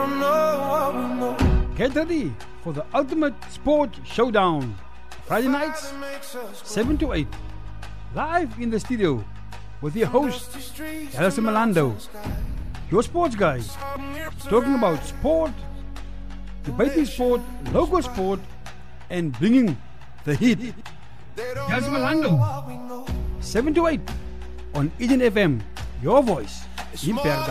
Get ready for the ultimate sport showdown. Friday nights, 7 to 8. Live in the studio with your host, Alison Milando. Your sports guy. Talking about sport, debating sport, local sport, and bringing the heat. Alison Milando. 7 to 8 on Eden FM. Your voice in Perda.